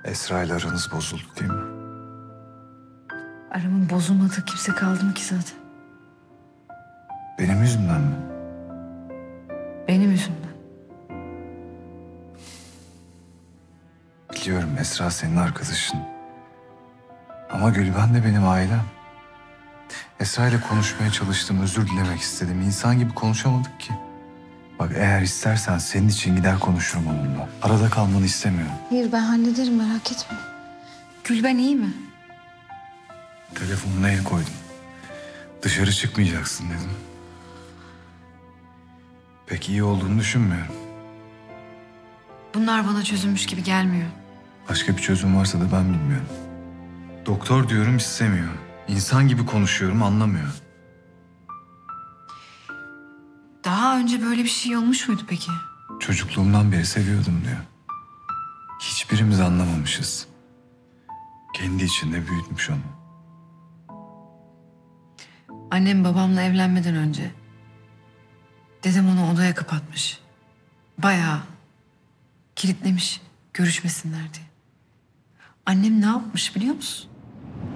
Esra ile aranız bozuldu değil mi? Aramın bozulmadığı kimse kaldı mı ki zaten? Benim yüzümden mi? Benim yüzümden. Biliyorum Esra senin arkadaşın. Ama Gülben de benim ailem. Esra ile konuşmaya çalıştım, özür dilemek istedim. İnsan gibi konuşamadık ki. Bak eğer istersen senin için gider konuşurum onunla. Arada kalmanı istemiyorum. Hayır, ben hallederim, merak etme. Gülben iyi mi? Telefonuna el koydum. Dışarı çıkmayacaksın dedim. Pek iyi olduğunu düşünmüyorum. Bunlar bana çözülmüş gibi gelmiyor. Başka bir çözüm varsa da ben bilmiyorum. Doktor diyorum istemiyor. İnsan gibi konuşuyorum anlamıyor. Daha önce böyle bir şey olmuş muydu peki? Çocukluğumdan beri seviyordum diyor. Hiçbirimiz anlamamışız. Kendi içinde büyütmüş onu. Annem babamla evlenmeden önce dedem onu odaya kapatmış. Bayağı kilitlemiş görüşmesinler diye. Annem ne yapmış biliyor musun?